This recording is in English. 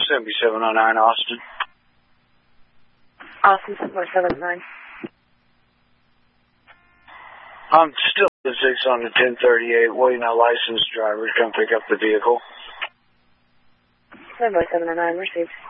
7709 Austin. Austin 7709. I'm still at 6 on the 1038, waiting on a licensed driver to come pick up the vehicle. 7709, received.